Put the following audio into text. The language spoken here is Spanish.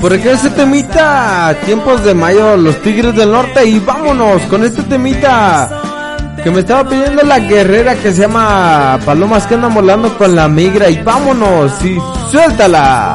por acá ese temita, tiempos de mayo, los Tigres del Norte. Y vámonos con este temita que me estaba pidiendo la guerrera, que se llama Palomas que andan volando con la migra. Y vámonos, y suéltala.